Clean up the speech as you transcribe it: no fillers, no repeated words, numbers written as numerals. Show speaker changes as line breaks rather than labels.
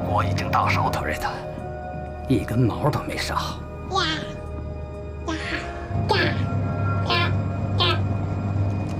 国已经到手，特瑞特，一根毛都没少。